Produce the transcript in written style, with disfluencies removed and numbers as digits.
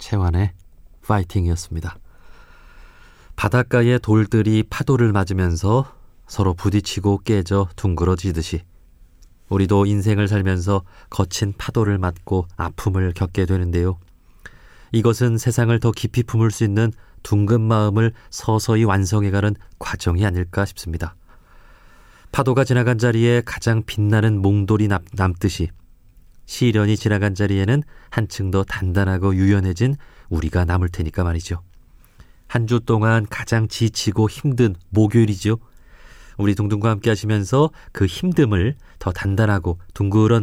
채환의 파이팅이었습니다. 바닷가의 돌들이 파도를 맞으면서 서로 부딪히고 깨져 둥그러지듯이 우리도 인생을 살면서 거친 파도를 맞고 아픔을 겪게 되는데요. 이것은 세상을 더 깊이 품을 수 있는 둥근 마음을 서서히 완성해가는 과정이 아닐까 싶습니다. 파도가 지나간 자리에 가장 빛나는 몽돌이 남듯이 시련이 지나간 자리에는 한층 더 단단하고 유연해진 우리가 남을 테니까 말이죠. 한 주 동안 가장 지치고 힘든 목요일이죠. 우리 둥둥과 함께 하시면서 그 힘듦을 더 단단하고 둥그런